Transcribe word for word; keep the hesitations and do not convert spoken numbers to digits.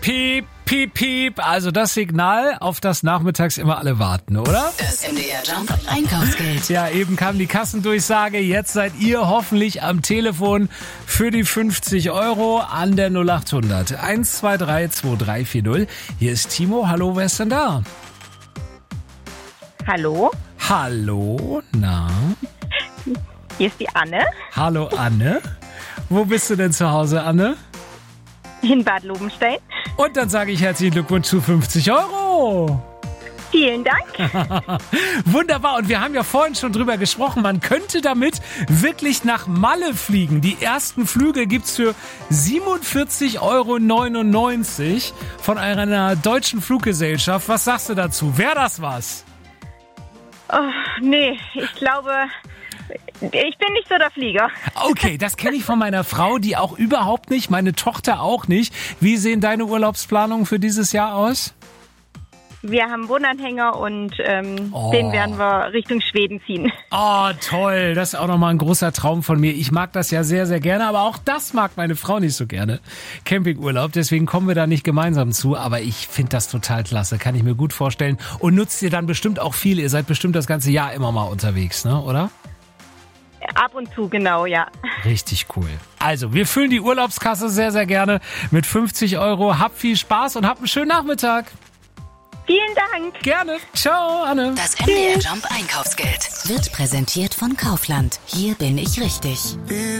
Piep, piep, piep. Also das Signal, auf das nachmittags immer alle warten, oder? Das M D R Jump Einkaufsgeld. Ja, eben kam die Kassendurchsage. Jetzt seid ihr hoffentlich am Telefon für die fünfzig Euro an der null acht hundert eins zwei drei zwei drei vier null. Hier ist Timo. Hallo, wer ist denn da? Hallo, Hallo, na? hier ist die Anne Hallo, Anne. Wo bist du denn zu Hause, Anne? in Bad Lobenstein. Und dann sage ich herzlichen Glückwunsch zu fünfzig Euro. Vielen Dank. Wunderbar. Und wir haben ja vorhin schon drüber gesprochen, man könnte damit wirklich nach Malle fliegen. Die ersten Flüge gibt's für siebenundvierzig Euro neunundneunzig von einer deutschen Fluggesellschaft. Was sagst du dazu? Wäre das was? Oh, nee, ich glaube, ich bin nicht so der Flieger. Okay, das kenne ich von meiner Frau, die auch überhaupt nicht, meine Tochter auch nicht. Wie sehen deine Urlaubsplanungen für dieses Jahr aus? Wir haben einen Wohnanhänger und ähm, Oh. den werden wir Richtung Schweden ziehen. Oh, toll. Das ist auch nochmal ein großer Traum von mir. Ich mag das ja sehr, sehr gerne, aber auch das mag meine Frau nicht so gerne. Campingurlaub, deswegen kommen wir da nicht gemeinsam zu. Aber ich finde das total klasse, kann ich mir gut vorstellen. Und nutzt ihr dann bestimmt auch viel. Ihr seid bestimmt das ganze Jahr immer mal unterwegs, ne, oder? Ab und zu, genau, ja. Richtig cool. Also, wir füllen die Urlaubskasse sehr, sehr gerne mit fünfzig Euro. Habt viel Spaß und habt einen schönen Nachmittag. Vielen Dank. Gerne. Ciao, Anne. Das M D R Jump Einkaufsgeld wird präsentiert von Kaufland. Hier bin ich richtig.